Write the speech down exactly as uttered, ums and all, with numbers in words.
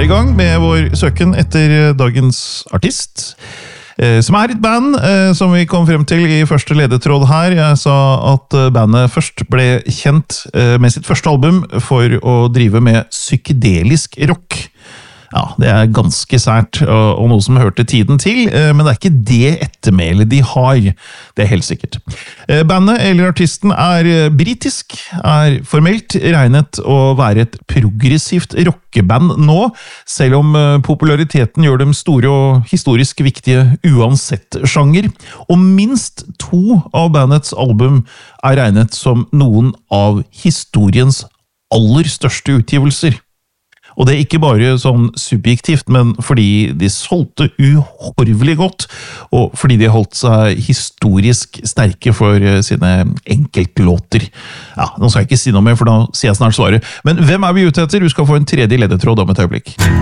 er i gang med vår søken etter dagens artist, som er et band som vi kom frem til i første ledetråd her. Jeg sa at bandet først ble kjent med sitt første album for å drive med psykedelisk rock. Ja, det er ganske sært, og noe som hørte tiden til, men det er ikke det ettermælet de har. Det er helt sikkert. Bandet eller artisten er britisk, er formelt regnet å være et progressivt rockeband nå, selv om populariteten gjør dem store og historisk viktige uansett sjanger. Og minst to av bandets album er regnet som noen av historiens aller største utgivelser. Og det er ikke bare sånn subjektivt, men fordi de solgte uhorvelig godt, og fordi de holdt seg historisk sterke for sine enkeltlåter. Ja, nå skal jeg ikke si noe mer, for da sier jeg snart svaret. Men hvem er vi ute etter? Du skal få en tredje ledetråd om et øyeblikk.